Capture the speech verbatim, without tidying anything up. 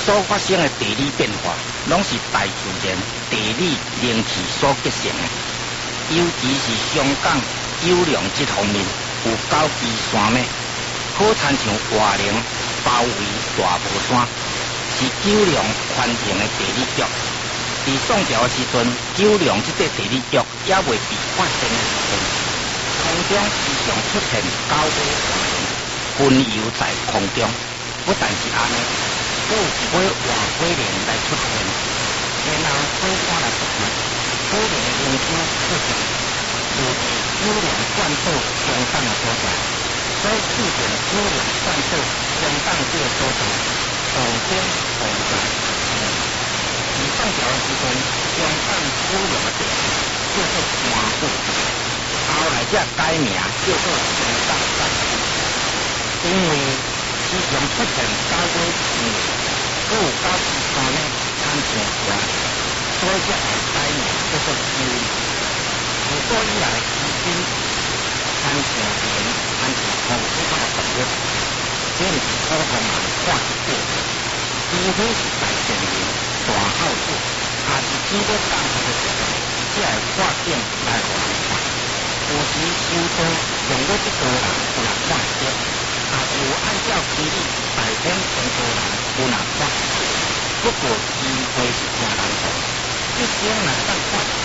所发生的地理变化，拢是大自然地理灵气所结成的。尤其是香港九龙这方面有九支山脉，好亲像华陵包围大帽山，是九龙环境的地理局。伫宋朝的时阵，九龙这块地理局也未被发现的时阵，空中时常出现九尾华龙巡游在空中。不但是安尼，还有一尾外龟龙来出现，然后飞山来出现，龟龙的灵星出现，就伫九龙贯道相当的所在，所以注定九龙贯道相当这个所在，上天洪灾。伫宋朝的时阵，相当九龙的地区叫做官府，后来才改名叫做相当山区，因为时常出现高尾山脉，还有高支山脉参像山，所以才会改名叫做九龙。自古以来，基金参像人、参像风这款的动物，这毋是普通人看得到的，除非是大善人、大好子，也是经过降下的时候，才会看见来互人看。有时修道用过这个人有人看得到，也是有按照规律大天成个人有人看得到。不过机会是真难得，一生若当看得到，